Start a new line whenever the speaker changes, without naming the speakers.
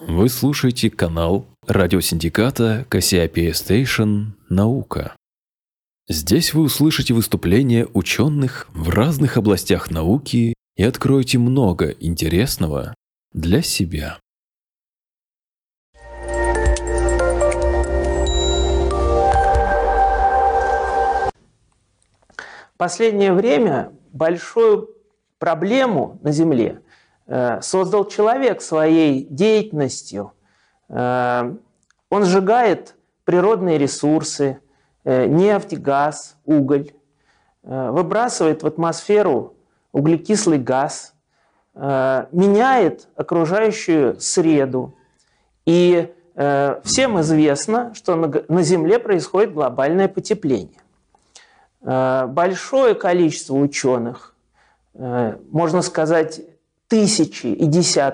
Вы слушаете канал радиосиндиката Cassiopeia Station «Наука». Здесь вы услышите выступления ученых в разных областях науки и откроете много интересного для себя.
В последнее время большую проблему на Земле создал человек своей деятельностью. Он сжигает природные ресурсы, нефть, газ, уголь, выбрасывает в атмосферу углекислый газ, меняет окружающую среду. И всем известно, что на Земле происходит глобальное потепление. Большое количество ученых, можно сказать, тысячи и десятки